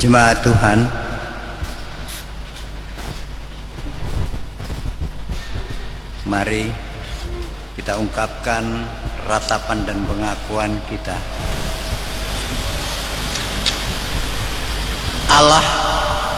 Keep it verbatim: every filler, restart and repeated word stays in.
Jemaat Tuhan, mari kita ungkapkan ratapan dan pengakuan kita. Allah